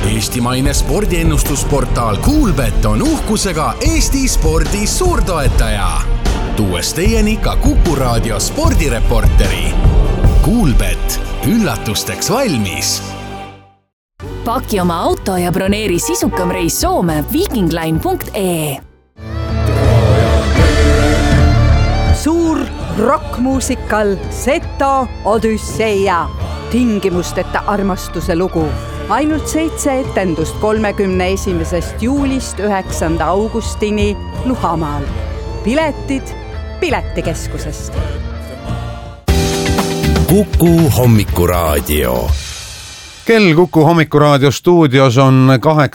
Eestimaine spordiennustusportaal Kuulbet on uhkusega Eesti spordi suurtoetaja. Tuues teieni ka Kuku Raadio spordireporteri. Kuulbet, üllatusteks valmis. Paki oma auto ja broneeri sisukam reis Soome vikingline.ee. Suur rockmuusikal Seto Odüsseia. Tingimusteta armastuse lugu. Ainult 7 etendust 31. juulist 9. augustini Luhamaal. Piletid Piletikeskusest. Kuku hommikuraadio. Kell Kuku hommikuraadio stuudios on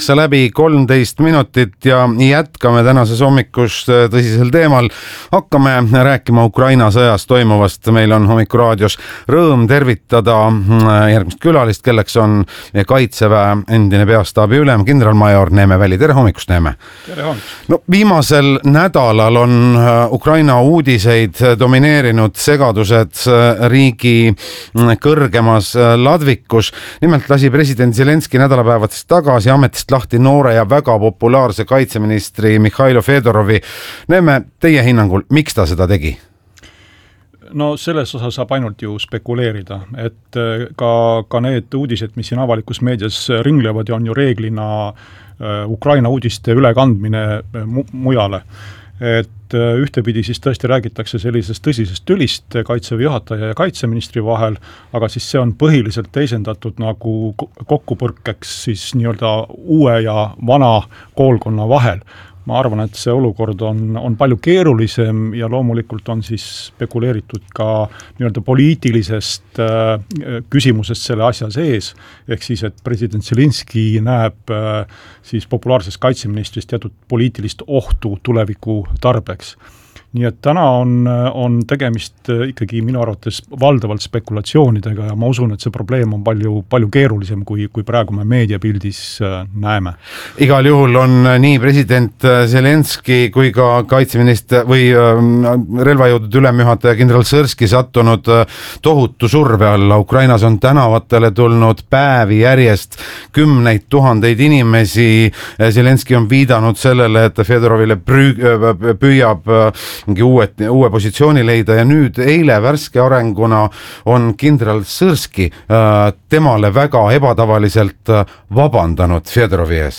8:13 ja jätkame tänases hommikus tõsisel teemal. Hakkame rääkima Ukraina sõjas toimuvast. Meil on hommikuraadios rõõm tervitada järgmist külalist, kelleks on Kaitseväe endine peastaabi ülem kindralmajor Neeme Väli. Tere hommikust, Neeme! Tere hommikust! No, viimasel nädalal on Ukraina uudiseid domineerinud segadused riigi kõrgemas ladvikus. Nimelt lasi president Zelenski nädalapäevadest tagasi ametist lahti noore ja väga populaarse kaitseministri Mihhailo Fedorovi. Neeme, teie hinnangul, miks ta seda tegi? No selles osas saab ainult ju spekuleerida, et ka need uudised, mis siin avalikus meedias ringlevad, on ju reeglina Ukraina uudiste ülekandmine mujale. Et ühtepidi siis tõesti räägitakse sellisest tõsisest tülist Kaitseväe juhataja ja kaitseministri vahel, aga siis see on põhiliselt teisendatud nagu kokkupõrkeks siis nii-öelda uue ja vana koolkonna vahel. Ma arvan, et see olukord on palju keerulisem ja loomulikult on siis spekuleeritud ka nii-öelda poliitilisest küsimusest selle asja sees. Ehk siis, et president Zelenski näeb siis populaarsest kaitseministrist teatud poliitilist ohtu tuleviku tarbeks. Nii et täna on tegemist ikkagi minu arvates valdavalt spekulatsioonidega ja ma usun, et see probleem on palju keerulisem, kui praegu me meediapildis näeme. Igal juhul on nii president Zelenski kui ka kaitseminister või relvajõudude ülemjuhataja kindral Sõrski sattunud tohutu surve alla. Ukrainas on tänavatele tulnud päevi järjest 10 000 inimesi. Zelenski on viidanud sellele, et Fedorovile püüab mingi uue positsiooni leida ja nüüd eile värske arenguna on kindral Sõrski temale väga ebatavaliselt vabandanud Fedorovi ees.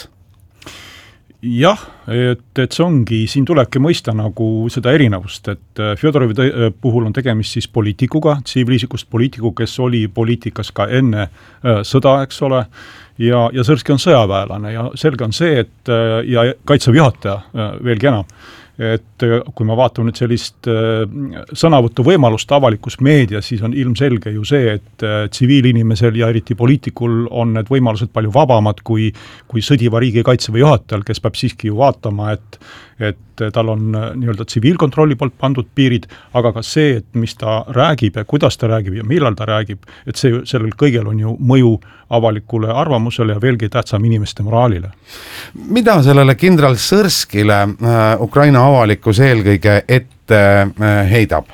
Jah, et see ongi, siin tulebki mõista nagu seda erinevust, et Fedorovi puhul on tegemist siis poliitikuga, tsiviilisikust poliitiku, kes oli poliitikas ka enne sõda, eks ole, ja Sõrski on sõjaväelane ja selge on see, et ja Kaitseväe juhataja veelgi enam, et kui me vaatame nüüd sellist sõnavõttu võimalust avalikus meedias, siis on ilmselge ju see, et tsiviilinimesel ja eriti poliitikul on need võimalused palju vabamad kui sõdiva riigi Kaitseväe juhatajal, kes peab siiski ju vaatama, et tal on nii-öelda tsiviilkontrolli poolt pandud piirid, aga ka see, et mis ta räägib ja kuidas ta räägib ja millal ta räägib, et sellel kõigel on ju mõju avalikule arvamusele ja veelgi tähtsam inimeste moraalile. Mida sellele kindral Sõrskile Ukraina avalikkus eelkõige ette heidab?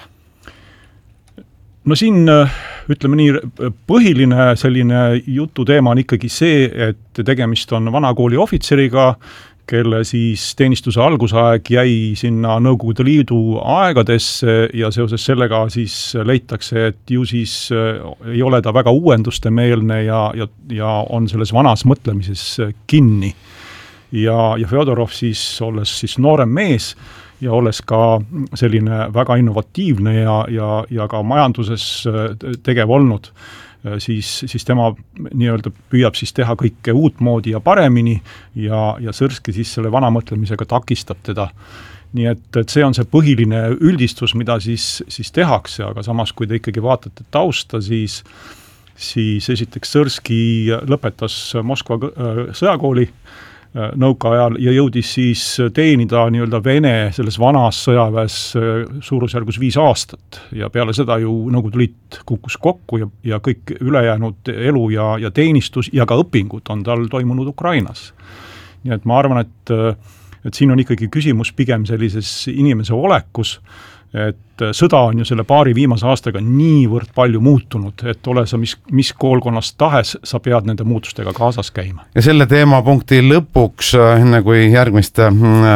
No siin, ütleme nii, põhiline selline jututeema on ikkagi see, et tegemist on vanakooli ohvitseriga, kelle siis teenistuse algusaeg jäi sinna Nõukogude Liidu aegadesse ja seoses sellega siis leitakse, et ju siis ei ole ta väga uuendustemeelne ja on selles vanas mõtlemises kinni. Ja Fedorov siis, olles siis noorem mees ja olles ka selline väga innovatiivne ja ka majanduses tegev olnud, siis tema nii-öelda püüab siis teha kõike uut moodi ja paremini ja Sõrski siis selle vana mõtlemisega takistab teda. Nii et see on see põhiline üldistus, mida siis tehakse, aga samas kui te ikkagi vaatate tausta, siis esiteks Sõrski lõpetas Moskva sõjakooli nõukaajal ja jõudis siis teenida nii-öelda Vene selles vanas sõjaväes suurusjärgus 5 aastat ja peale seda ju Nõukogude Liit kukkus kokku ja kõik ülejäänud elu ja teenistus ja ka õpingud on tal toimunud Ukrainas. Nii et ma arvan, et siin on ikkagi küsimus pigem sellises inimese olekus et sõda on ju selle paari viimase aastaga niivõrd palju muutunud, et ole sa mis koolkonnast tahes, sa pead nende muutustega kaasas käima. Ja selle teemapunkti lõpuks, enne kui järgmiste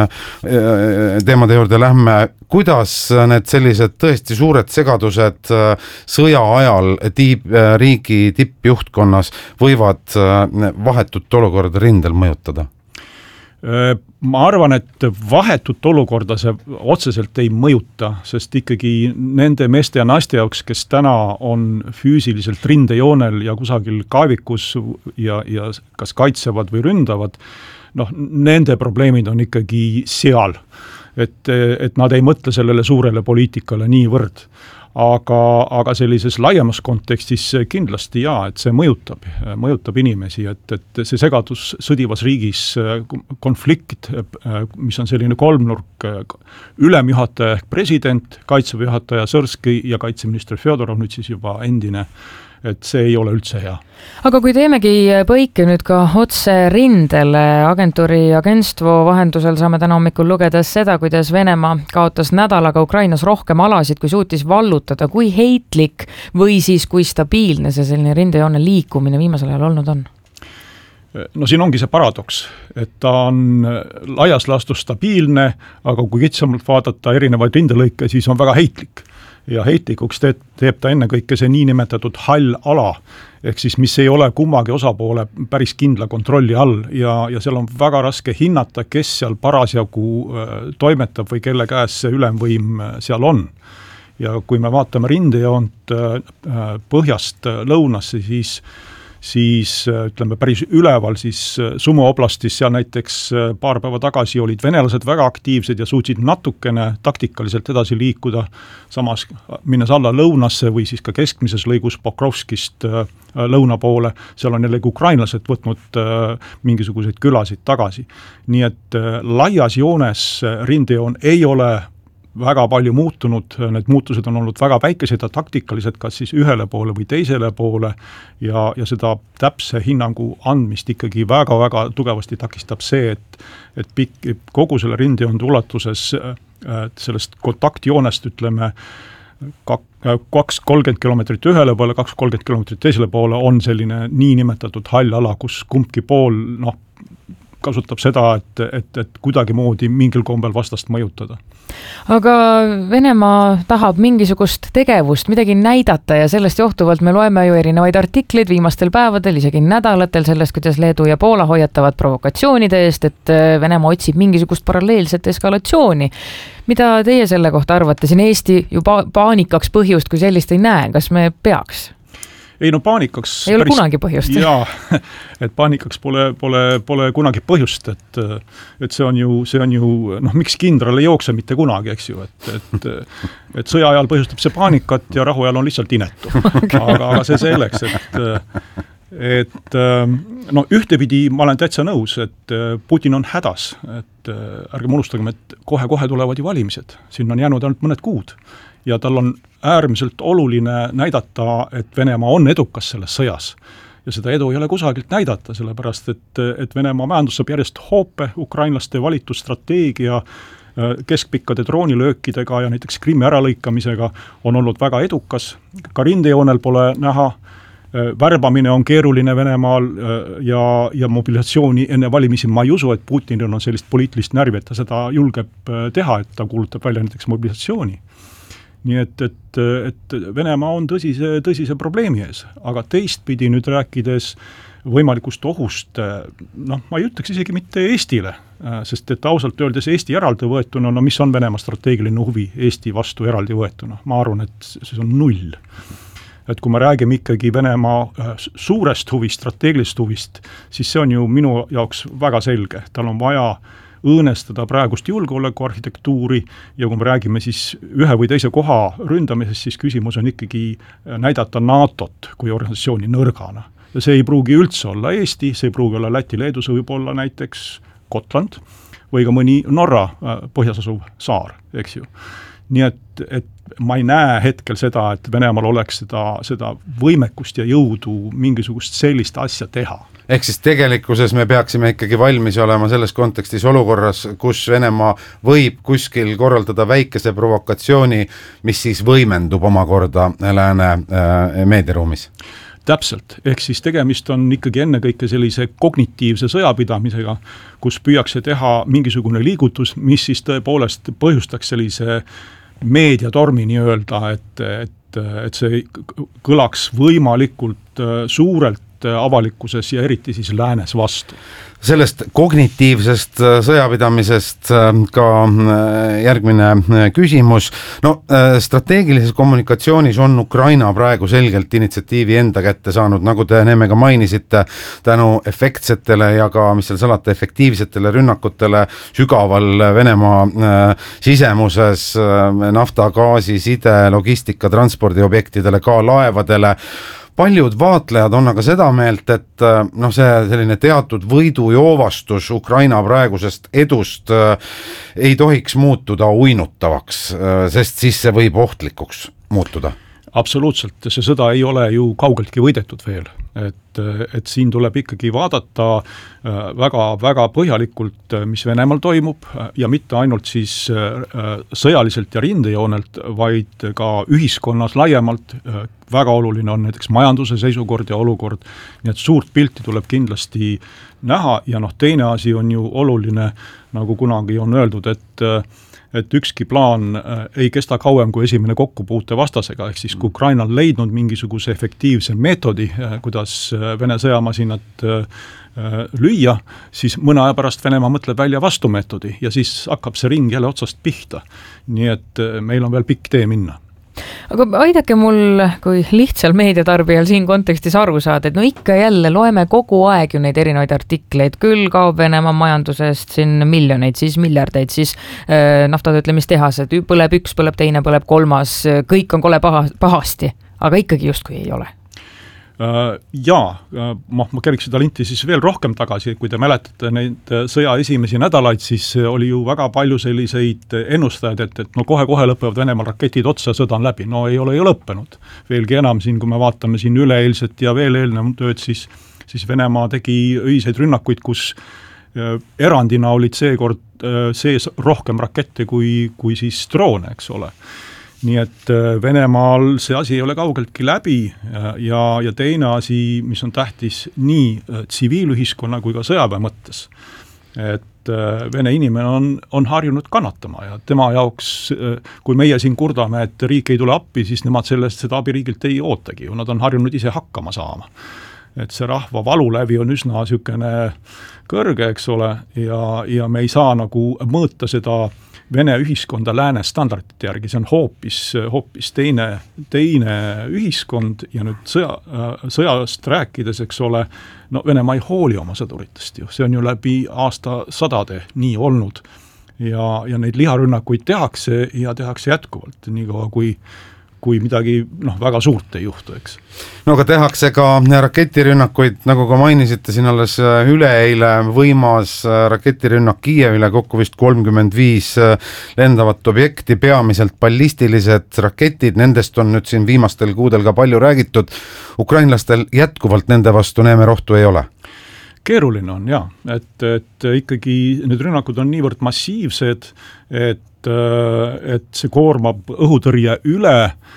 teemade juurde lähme, kuidas need sellised tõesti suured segadused sõja ajal riigi tippjuhtkonnas võivad vahetut olukorda rindel mõjutada? Ma arvan, et vahetut olukorda see otseselt ei mõjuta, sest ikkagi nende meeste ja naiste jaoks, kes täna on füüsiliselt rindejoonel ja kusagil kaevikus ja kas kaitsevad või ründavad, nende probleemid on ikkagi seal, et nad ei mõtle sellele suurele poliitikale niivõrd. Aga sellises laiemas kontekstis kindlasti et see mõjutab inimesi, et see segadus sõdivas riigis, konflikt, mis on selline kolmnurk, ülemjuhataja ehk president, kaitseväe juhataja Sõrski ja kaitseminister Fjodorov, nüüd siis juba endine, et see ei ole üldse hea. Aga kui teemegi põike nüüd ka otse rindele, agentuuri Agentstvo vahendusel saame täna hommikul lugedes seda, kuidas Venemaa kaotas nädalaga Ukrainas rohkem alasid, kui suutis vallutada, kui heitlik või siis kui stabiilne see selline rindejoone liikumine viimasel ajal olnud on? No siin ongi see paradoks, et ta on laias laastus stabiilne, aga kui kitsamalt vaadata erinevaid rindelõike, siis on väga heitlik. Ja heitlikuks teeb ta ennekõike see niinimetatud hall ala, ehk siis mis ei ole kummagi osapoole päris kindla kontrolli all ja seal on väga raske hinnata, kes seal parasjagu toimetab või kelle käes see ülemvõim seal on. Ja kui me vaatame rindejoont põhjast lõunasse, siis ütleme päris üleval, siis Sumu oblastis seal näiteks paar päeva tagasi olid venelased väga aktiivsed ja suutsid natukene taktikaliselt edasi liikuda, samas minnes alla lõunasse või siis ka keskmises lõigus Pokrovskist lõuna poole, seal on jällegi ukrainlased võtnud mingisuguseid külasid tagasi. Nii et laias joones rindejoon ei ole väga palju muutunud, need muutused on olnud väga väikesed ja taktikalised, kas siis ühele poole või teisele poole ja seda täpse hinnangu andmist ikkagi väga-väga tugevasti takistab see, et kogu selle rindejoonde ulatuses sellest kontaktjoonest ütleme 2-30 kilomeetrit ühele poole, 2-30 kilomeetrit teisele poole on selline niinimetatud hall ala, kus kumbki pool kasutab seda, et kuidagi moodi mingil kombel vastast mõjutada. Aga Venemaa tahab mingisugust tegevust, midagi näidata ja sellest johtuvalt me loeme ju erinevaid artikleid viimastel päevadel, isegi nädalatel sellest, kuidas Leedu ja Poola hoiatavad provokatsioonide eest, et Venemaa otsib mingisugust paralleelset eskalatsiooni. Mida teie selle kohta arvate? Siin Eesti ju paanikaks põhjust, kui sellist ei näe, kas me peaks? Ei paanikaks ei ole kunagi põhjust. Jaa, et paanikaks pole kunagi põhjust, et see on ju miks kindral ei jookse mitte kunagi, eks ju, et sõja ajal põhjustab see paanikat ja rahu ajal on lihtsalt inetu. Aga see selleks, et ühtepidi ma olen täitsa nõus, et Putin on hädas, et ärgem unustagem, et kohe tulevad ju valimised, siin on jäänud ainult mõned kuud ja tal on äärmiselt oluline näidata, et Venemaa on edukas selles sõjas. Ja seda edu ei ole kusagilt näidata, sellepärast et Venemaa majandus saab järjest hoope, ukrainlaste valitud strateegia keskpikkade droonilöökidega ja näiteks Krimmi äralõikamisega on olnud väga edukas. Ka rindejoonel pole näha, värbamine on keeruline Venemaal ja mobilisatsiooni enne valimisi ma ei usu, et Putinil on sellist poliitilist närvi, et ta seda julgeb teha, et ta kuulutab välja näiteks mobilisatsiooni. Nii et Venemaa on tõsise probleemi ees, aga teistpidi nüüd rääkides võimalikust ohust, ma ei ütleks isegi mitte Eestile, sest et ausalt öeldes Eesti eraldi võetuna, mis on Venemaa strateegiline huvi Eesti vastu eraldi võetuna? Ma arvan, et see on 0. Et kui me räägime ikkagi Venemaa suurest huvist, strateegilisest huvist, siis see on ju minu jaoks väga selge. Tal on vaja õõnestada praegust julgeolekuarhitektuuri ja kui me räägime siis ühe või teise koha ründamisest, siis küsimus on ikkagi näidata NATO-t kui organisatsiooni nõrgana. Ja see ei pruugi üldse olla Eesti, see ei pruugi olla Läti, Leedu, see võib olla näiteks Gotland või ka mõni Norra põhjas asuv saar, eks ju. Nii et ma ei näe hetkel seda, et Venemaal oleks seda võimekust ja jõudu mingisugust sellist asja teha. ehk siis tegelikkuses me peaksime ikkagi valmis olema selles kontekstis olukorras, kus Venemaa võib kuskil korraldada väikese provokatsiooni, mis siis võimendub omakorda lääne meediaruumis. Täpselt, ehk siis tegemist on ikkagi ennekõike sellise kognitiivse sõjapidamisega, kus püüakse teha mingisugune liigutus, mis siis tõepoolest põhjustaks sellise meediatormi nii-öelda, et see kõlaks võimalikult suurelt avalikkuses ja eriti siis läänes vastu. Sellest kognitiivsest sõjapidamisest ka järgmine küsimus. No strateegilises kommunikatsioonis on Ukraina praegu selgelt initsiatiivi enda kätte saanud, nagu te Neeme ka mainisite, tänu efektsetele ja ka, mis seal salata, efektiivsetele rünnakutele sügaval Venemaa sisemuses, nafta, gaasi, side, logistika, transpordiobjektidele, ka laevadele. Paljud vaatlejad on aga seda meelt, et see selline teatud võidujoovastus Ukraina praegusest edust ei tohiks muutuda uinutavaks, sest siis see võib ohtlikuks muutuda. Absoluutselt, see sõda ei ole ju kaugeltki võidetud veel, et siin tuleb ikkagi vaadata väga väga mis Venemaal toimub ja mitte ainult siis sõjaliselt ja rindejoonelt, vaid ka ühiskonnas laiemalt. Väga oluline on näiteks majanduse seisukord ja olukord, nii et suurt pilti tuleb kindlasti näha ja teine asi on ju oluline, nagu kunagi on öeldud, et ükski plaan ei kesta kauem kui esimene kokkupuute vastasega, ehk siis kui Ukraina on leidnud mingisuguse efektiivse meetodi, kuidas Vene sõjamasinat lüüa, siis mõne aja pärast Venemaa mõtleb välja vastumeetodi ja siis hakkab see ring jälle otsast pihta. Nii et meil on veel pikk tee minna. Aga aidake mul kui lihtsal meediatarbijal siin kontekstis aru saada, et ikka jälle loeme kogu aeg ju neid erinevaid artikleid, küll kaob Venemaa majandusest siin miljoneid, siis miljardeid, siis naftatöötlemistehased, põleb üks, põleb teine, põleb kolmas, kõik on kole pahasti, aga ikkagi justkui ei ole. Ma käriks seda linti siis veel rohkem tagasi, kui te mäletate neid sõja esimesi nädalaid, siis oli ju väga palju selliseid ennustajaid, et kohe-kohe lõpevad Venemaal raketid otsa, sõda on läbi. No ei ole ju lõppenud. Veelgi enam siin, kui me vaatame siin üleeilset ja veel eelnev tööd, siis Venemaa tegi öiseid rünnakuid, kus erandina olid seekord sees rohkem rakette kui siis droone, eks ole. Nii et Venemaal see asi ei ole kaugeltki läbi ja teine asi, mis on tähtis nii tsiviilühiskonna kui ka sõjaväe mõttes, et Vene inimene on harjunud kannatama ja tema jaoks, kui meie siin kurdame, et riik ei tule appi, siis nemad seda abi riigilt ei ootagi ju, nad on harjunud ise hakkama saama. Et see rahva valulävi on üsna sükene kõrge, eks ole, ja me ei saa nagu mõõta seda Vene ühiskonda lääne standardite järgi, see on hoopis teine ühiskond ja nüüd sõjast rääkides, eks ole, Venemaa ei hooli oma sõduritest ju, see on ju läbi aastasadade nii olnud ja neid liharünnakuid tehakse ja tehakse jätkuvalt, nii kaua kui midagi väga suurt ei juhtu, eks. No aga tehakse ka raketirünnakuid, nagu ka mainisite siin alles üleeile võimas raketirünnak Kiievile, kokku vist 35 lendavat objekti, peamiselt ballistilised raketid, nendest on nüüd siin viimastel kuudel ka palju räägitud. Ukrainlastel jätkuvalt nende vastu Neeme rohtu ei ole? Keeruline on, jah, et ikkagi need rünnakud on niivõrd massiivsed, et see koormab õhutõrje üle,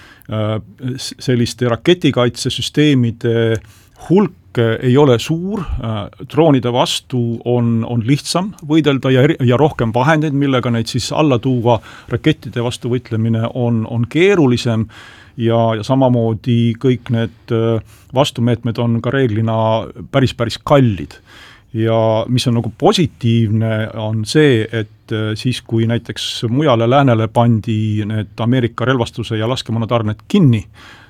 selliste raketikaitsesüsteemide hulk ei ole suur, droonide vastu on lihtsam võidelda ja rohkem vahendeid, millega neid siis alla tuua, rakettide vastu võitlemine on keerulisem ja samamoodi kõik need vastumeetmed on ka reeglina päris kallid. Ja mis on nagu positiivne on see, et siis kui näiteks mujale läänele pandi need Ameerika relvastuse ja laskemonatarned kinni,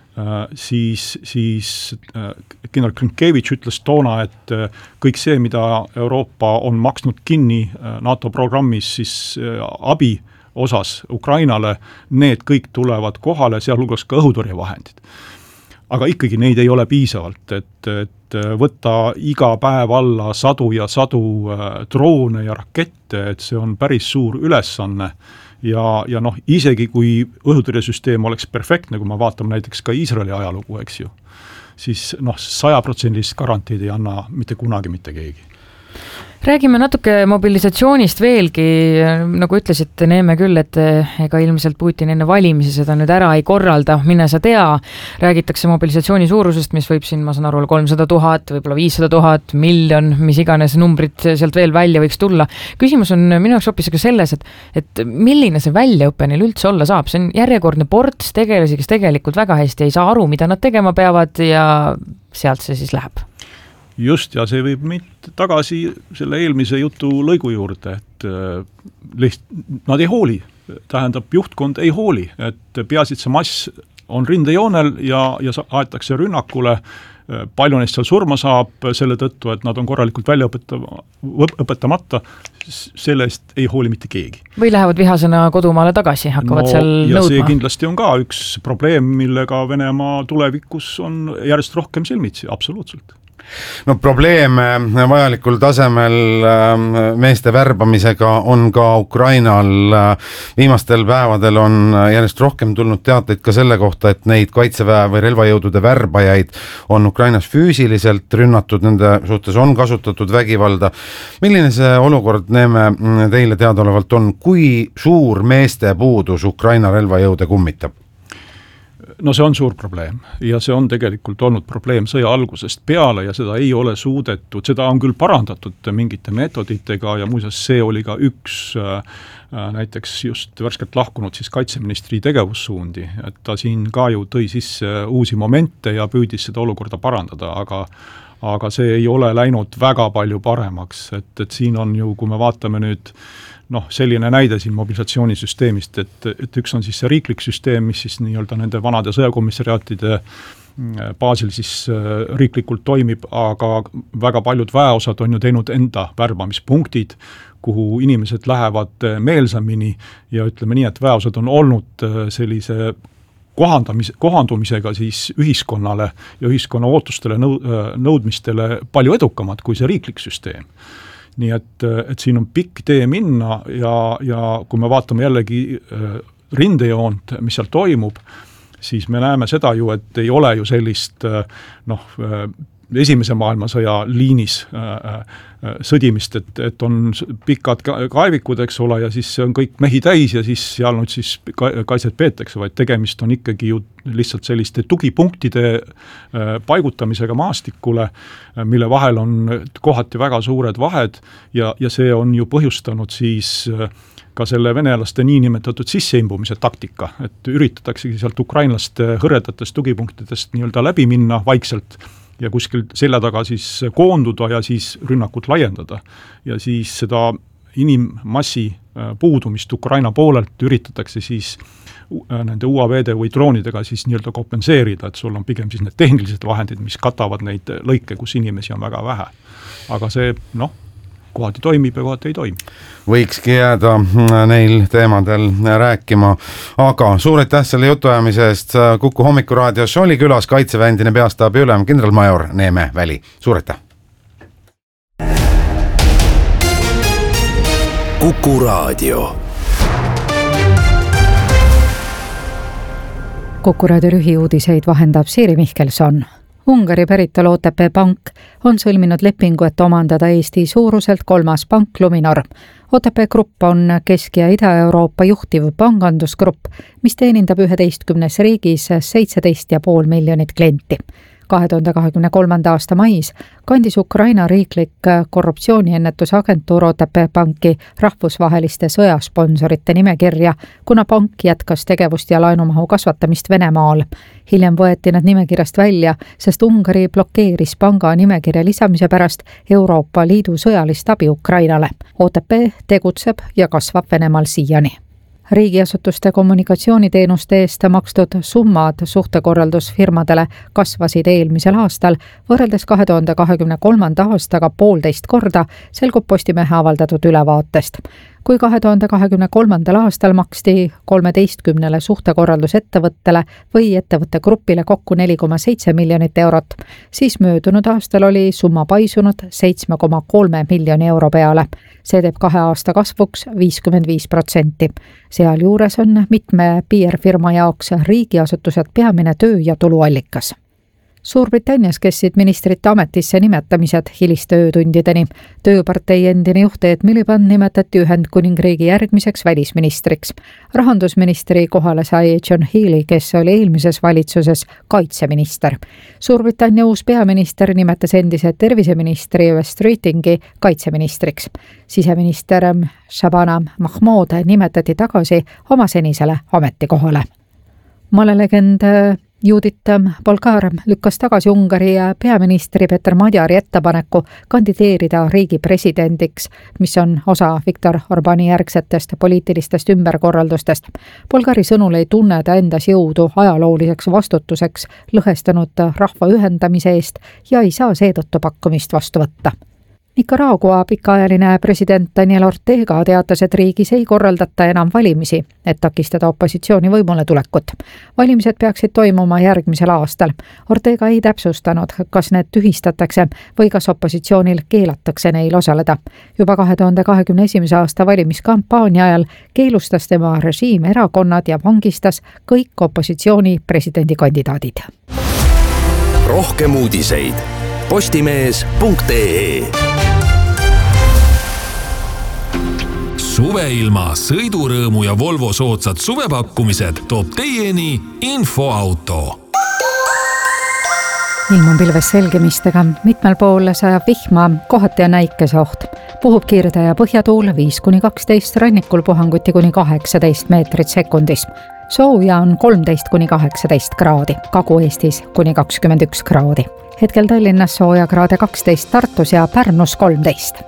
siis kindral Krinkevitš ütles toona, et kõik see, mida Euroopa on maksnud kinni NATO programmis siis abi osas Ukrainale, need kõik tulevad kohale, sealhulgas ka õhutõrjevahendid. Aga ikkagi neid ei ole piisavalt, et võtta iga päev alla sadu ja sadu droone ja rakette, et see on päris suur ülesanne ja isegi kui õhutõrjesüsteem oleks perfektne, kui me vaatame näiteks ka Iisraeli ajalugu, eks ju, siis 100% garantiid ei anna mitte kunagi mitte keegi. Räägime natuke mobilisatsioonist veelgi, nagu ütlesite, Neeme küll, et ega ilmselt Putin enne valimisi seda nüüd ära ei korralda, mine sa tea, räägitakse mobilisatsiooni suurusest, mis võib siin, ma saan aru, 300 000, võib-olla 500 000, miljon, mis iganes numbrid sealt veel välja võiks tulla. Küsimus on minu jaoks hoopis selles, et milline see väljaõpe neil üldse olla saab, see on järjekordne ports tegelasi, kes tegelikult väga hästi ei saa aru, mida nad tegema peavad ja sealt see siis läheb. Just, ja see võib meid tagasi selle eelmise jutu lõigu juurde, et nad ei hooli, tähendab juhtkond ei hooli, et peaasi, et see mass on rindejoonel ja aetakse rünnakule, palju neist seal surma saab selle tõttu, et nad on korralikult välja õpetamata, sellest ei hooli mitte keegi. Või lähevad vihasena kodumaale tagasi, hakkavad seal nõudma. Ja see kindlasti on ka üks probleem, millega Venemaa tulevikus on järjest rohkem silmitsi, absoluutselt. No probleeme vajalikul tasemel meeste värbamisega on ka Ukrainal. Viimastel päevadel on järjest rohkem tulnud teateid ka selle kohta, et neid kaitseväe või relvajõudude värbajaid on Ukrainas füüsiliselt rünnatud, nende suhtes on kasutatud vägivalda. Milline see olukord, Neeme, teile teadaolevalt on, kui suur meeste puudus Ukraina relvajõude kummitab? No see on suur probleem ja see on tegelikult olnud probleem sõja algusest peale ja seda ei ole suudetud, seda on küll parandatud mingite meetoditega ja muuseas see oli ka üks näiteks just värskelt lahkunud siis kaitseministri tegevussuundi, et ta siin ka ju tõi sisse uusi momente ja püüdis seda olukorda parandada, aga see ei ole läinud väga palju paremaks, et siin on ju, kui me vaatame nüüd selline näide siin mobilisatsioonisüsteemist, et üks on siis see riiklik süsteem, mis siis nii-öelda nende vanade sõjakomissariaatide baasil siis riiklikult toimib, aga väga paljud väeosad on ju teinud enda värbamispunktid, kuhu inimesed lähevad meelsamini ja ütleme nii, et väeosad on olnud sellise kohandumisega siis ühiskonnale ja ühiskonna ootustele nõudmistele palju edukamad kui see riiklik süsteem. Nii et siin on pikk tee minna ja kui me vaatame jällegi rindejoont, mis seal toimub, siis me näeme seda ju, et ei ole ju sellist esimese maailmasõja liinis sõdimist, et on pikad kaevikud, eks ole, ja siis on kõik mehi täis ja siis seal nüüd siis kaitset peetakse, vaid tegemist on ikkagi ju lihtsalt selliste tugipunktide paigutamisega maastikule, mille vahel on kohati väga suured vahed ja see on ju põhjustanud siis ka selle venelaste niinimetatud sisseimbumise taktika, et üritataksegi sealt ukrainlaste hõredatest tugipunktidest nii-öelda läbi minna vaikselt ja kuskil selja taga siis koonduda ja siis rünnakut laiendada. Ja siis seda inimmassi puudumist Ukraina poolelt üritatakse siis nende UAV-de või droonidega siis nii-öelda kompenseerida, et sul on pigem siis need tehnilised vahendid, mis katavad neid lõike, kus inimesi on väga vähe. Aga see, kohati toimib ja kohati ei toimi. Võikski jääda neil teemadel rääkima, aga suur aitäh selle jutuajamise eest. Kuku hommikuraadios oli külas Kaitseväe endine peastaabi ülem kindralmajor Neeme Väli. Suur aitäh! Kuku raadio. Kuku raadio lühiuudiseid vahendab Siiri Mihkelson. Ungari päritolu OTP Pank on sõlminud lepingu, et omandada Eesti suuruselt 3. pank Luminor. OTP Grupp on Kesk- ja Ida-Euroopa juhtiv pangandusgrupp, mis teenindab 11 riigis 17,5 miljonit klienti. 2023. aasta mais kandis Ukraina riiklik korruptsiooniennetuse agentuur OTP Panki rahvusvaheliste sõjasponsorite nimekirja, kuna pank jätkas tegevust ja laenumahu kasvatamist Venemaal. Hiljem võeti nad nimekirjast välja, sest Ungari blokeeris panga nimekirja lisamise pärast Euroopa Liidu sõjalist abi Ukrainale. OTP tegutseb ja kasvab Venemaal siiani. Riigiasutuste kommunikatsiooniteenuste eest makstud summad suhtekorraldusfirmadele kasvasid eelmisel aastal võrreldes 2023. aastaga 1,5 korda, selgub Postimehe avaldatud ülevaatest. Kui 2023. aastal maksti 13 suhtekorraldusettevõttele või ettevõtte grupile kokku 4,7 miljonit eurot, siis möödunud aastal oli summa paisunud 7,3 miljoni euro peale. See teeb 2 aasta kasvuks 55%. Sealjuures on mitme PR-firma jaoks riigiasutused peamine töö- ja tuluallikas. Suurbritannias kestsid ministrite ametisse nimetamised hiliste öötundideni. Tööpartei endine juht Ed Miliband nimetati Ühendkuningriigi järgmiseks välisministriks. Rahandusministri kohale sai John Healey, kes oli eelmises valitsuses kaitseminister. Suurbritannia uus peaminister nimetas endise terviseministri West Streetingi kaitseministriks. Siseminister Shabana Mahmood nimetati tagasi oma senisele ametikohale. Malelegend Judith Bolgar lükkas tagasi Ungari peaministri Peter Madjari ettepaneku kandideerida riigi presidendiks, mis on osa Viktor Orbani järgsetest poliitilistest ümberkorraldustest. Bolgari sõnul ei tunne ta endas jõudu ajalooliseks vastutuseks lõhestunud rahva ühendamise eest ja ei saa seetõttu pakkumist vastu võtta. Nicaragua pikaajaline president Daniel Ortega teatas, et riigis ei korraldata enam valimisi, et takistada opositsiooni võimule tulekut. Valimised peaksid toimuma järgmisel aastal. Ortega ei täpsustanud, kas need tühistatakse või kas opositsioonil keelatakse neil osaleda. Juba 2021. aasta valimiskampaania ajal keelustas tema režiim erakonnad ja vangistas kõik opositsiooni presidendikandidaadid. Rohkem uudiseid postimees.ee. Suveilma, sõidurõõmu ja Volvo soodsad suvepakkumised toob teieni Infoauto. Ilm on pilves selgemistega, mitmel pool sajab vihma, kohati on näikeseoht. Puhub kiirde ja põhjatuul 5-12, rannikul puhanguti kuni 18 meetrit sekundis. Sooja on 13-18 kraadi, Kagu-Eestis kuni 21 kraadi. Hetkel Tallinnas sooja kraade 12, Tartus ja Pärnus 13.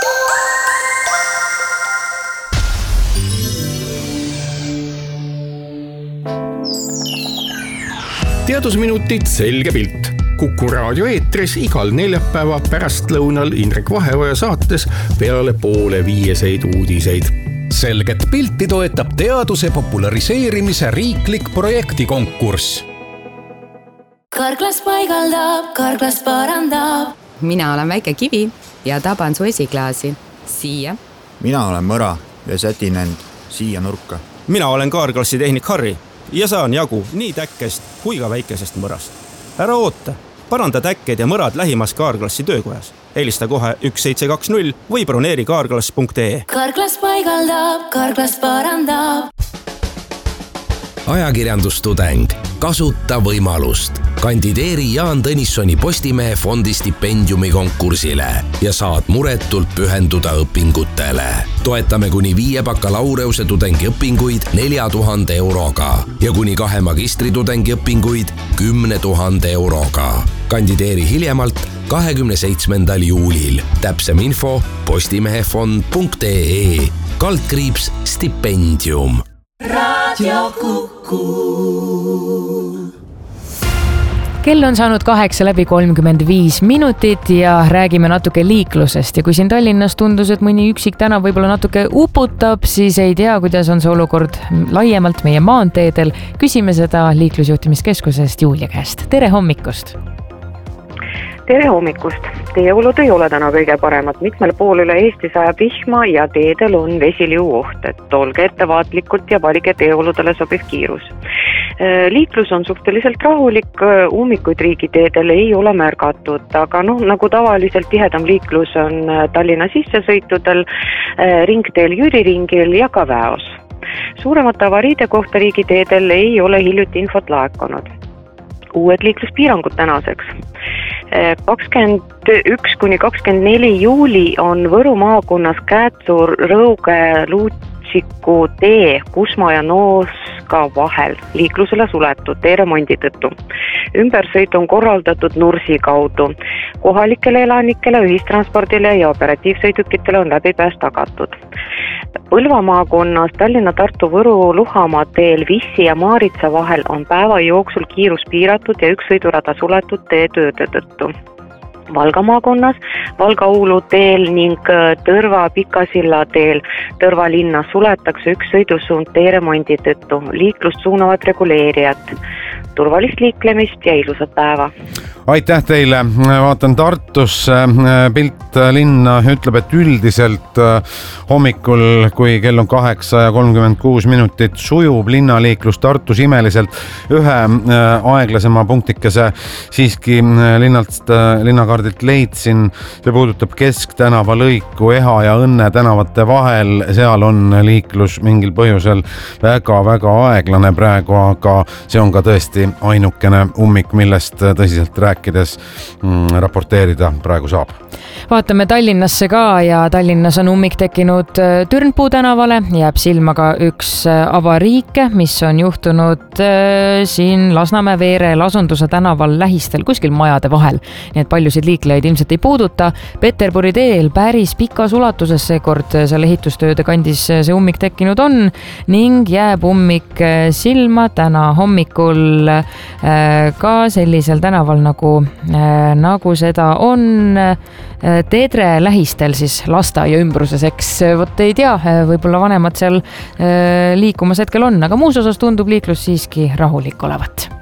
Teadusminutid selge pilt. Kuku raadio eetris igal neljapäeva pärastlõunal Indrek Vaheoja saates peale 4:30 uudiseid. Selget pilti toetab teaduse populariseerimise riiklik projektikonkurss. Karklas paigaldab, Karklas parandab. Mina olen väike kivi ja taban su esiklaasi. Siia. Mina olen mõra ja sätin end siia nurka. Mina olen Karklassi tehnik Harri ja saan jagu nii täkkest kui ka väikesest mõrast. Ära oota, paranda täkked ja mõrad lähimas Karklassi töökojas. Helista kohe 1720 või broneeri karklas.ee. Karklas paigaldab, Karklas parandab. Ajakirjandustudeng, kasuta võimalust. Kandideeri Jaan Tõnissoni Postimehe fondi stipendiumi konkursile ja saad muretult pühenduda õpingutele. Toetame kuni 5 bakalaureuse tudengiõpinguid 4000 euroga ja kuni 2 magistritudengi õpinguid 10 000 euroga. Kandideeri hiljemalt 27. juulil. Täpsem info postimehefond.ee /stipendium. Radio Kuku. Kell on saanud 8:35 ja räägime natuke liiklusest ja kui siin Tallinnas tundus, et mõni üksik tänav võib-olla natuke uputab, siis ei tea, kuidas on see olukord laiemalt meie maanteedel. Küsime seda liiklusjuhtimiskeskusest Julia käest. Tere hommikust! Tere hommikust! Teeolud ei ole täna kõige paremad. Mitmel pool üle Eesti sajab vihma ja teedel on vesiliuoht, et olge ettevaatlikult ja valige teeoludele sobiv kiirus. Liiklus on suhteliselt rahulik, ummikuid riigiteedel ei ole märgatud, aga nagu tavaliselt tihedam liiklus on Tallinna sissesõitudel, ringteel Jüri ringil ja ka Väos. Suuremate avariide kohta riigiteedel ei ole hiljuti infot laekunud. Uued liikluspiirangud tänaseks. 21-24 juuli on Võru maakonnas Käetsur, Rõuge, Luutsiku tee Kusma ja Nooska vahel liiklusele suletud teeremondi tõttu. Ümbersõit on korraldatud Nursi kaudu. Kohalikele elanikele, ühistranspordile ja operatiivsõidukitele on läbipääs tagatud. Põlva maakonnas Tallinna, Tartu, Võru, Luhamaa teel Vissi ja Maaritsa vahel on päeva jooksul kiirus piiratud ja üks sõidurada suletud teetööde tõttu. Valga maakonnas Valga-Uulu teel ning Tõrva Pikasilla teel Tõrva linnas suletakse üks sõidusuund teeremondi tõttu. Liiklust suunavad reguleerijad. turvalist liiklemist ja ilusat päeva! Aitäh teile, vaatan Tartusse, pilt linna ütleb, et üldiselt hommikul, kui kell on 8:36, sujub linnaliiklus Tartus imeliselt. Ühe aeglasema punktikese siiski linnakaardilt leidsin, see puudutab Kesktänava lõiku Eha ja Õnne tänavate vahel, seal on liiklus mingil põhjusel väga-väga aeglane praegu, aga see on ka tõesti ainukene ummik, millest tõsiselt rääkides raporteerida praegu saab. Vaatame Tallinnasse ka ja Tallinnas on ummik tekkinud Türnpuu tänavale, jääb silma ka üks avariike, mis on juhtunud siin Lasnamäe Veerel Asunduse tänaval lähistel kuskil majade vahel. Nii et paljusid liiklejaid ilmselt ei puuduta. Peterburi teel päris pikas ulatuses seekord seal ehitustööde kandis see ummik tekkinud on ning jääb ummik silma täna hommikul ka sellisel tänaval nagu seda on Teedre lähistel siis lasteaia ümbruses, eks võt ei tea, võib-olla vanemad seal liikumas hetkel on, aga muus osas tundub liiklus siiski rahulik olevat.